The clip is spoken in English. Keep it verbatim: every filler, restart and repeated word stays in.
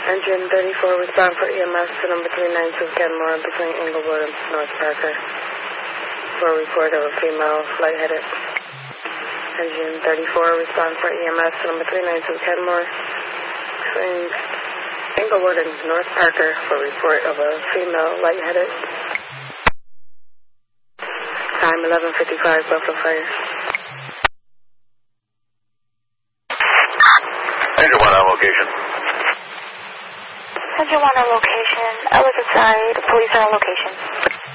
Engine thirty-four, respond for E M S to number three nine two Kenmore between Inglewood and North Parker for a report of a female lightheaded. Engine thirty-four, respond for E M S to number three nine two Kenmore between Inglewood and North Parker for a report of a female lightheaded. Time eleven fifty-five, Buffalo Fire. Engine one on location. Engine one on location. I was inside. The police are on location.